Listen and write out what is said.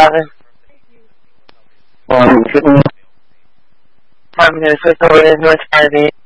Father. I'm going to switch over to North Friday.